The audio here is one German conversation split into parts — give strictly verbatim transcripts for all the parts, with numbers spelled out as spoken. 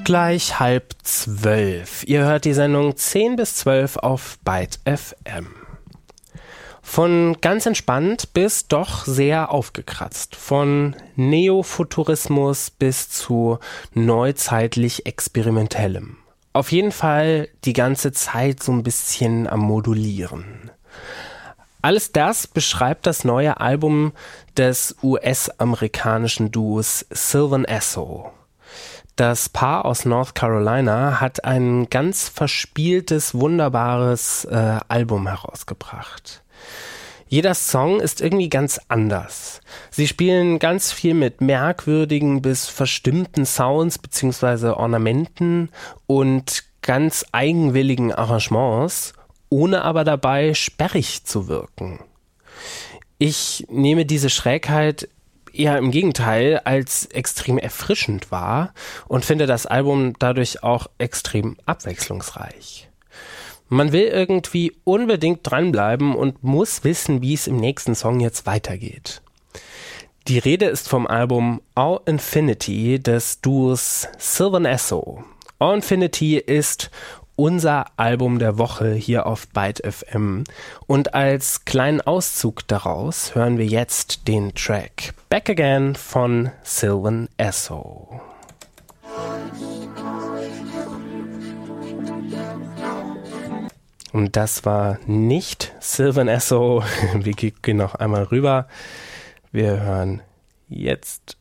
Gleich halb zwölf. Ihr hört die Sendung zehn bis zwölf auf Byte F M. Von ganz entspannt bis doch sehr aufgekratzt. Von Neofuturismus bis zu neuzeitlich Experimentellem. Auf jeden Fall die ganze Zeit so ein bisschen am Modulieren. Alles das beschreibt das neue Album des U S-amerikanischen Duos Sylvan Esso. Das Paar aus North Carolina hat ein ganz verspieltes, wunderbares äh, Album herausgebracht. Jeder Song ist irgendwie ganz anders. Sie spielen ganz viel mit merkwürdigen bis verstimmten Sounds bzw. Ornamenten und ganz eigenwilligen Arrangements, ohne aber dabei sperrig zu wirken. Ich nehme diese Schrägheit eher im Gegenteil als extrem erfrischend wahr und finde das Album dadurch auch extrem abwechslungsreich. Man will irgendwie unbedingt dranbleiben und muss wissen, wie es im nächsten Song jetzt weitergeht. Die Rede ist vom Album All Infinity des Duos Sylvan Esso. All Infinity ist unser Album der Woche hier auf Byte F M. Und als kleinen Auszug daraus hören wir jetzt den Track Back Again von Sylvan Esso. Und das war nicht Sylvan Esso. Wir gehen noch einmal rüber. Wir hören jetzt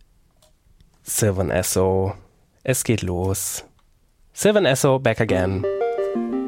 Sylvan Esso. Es geht los. Sylvan Esso, Back Again.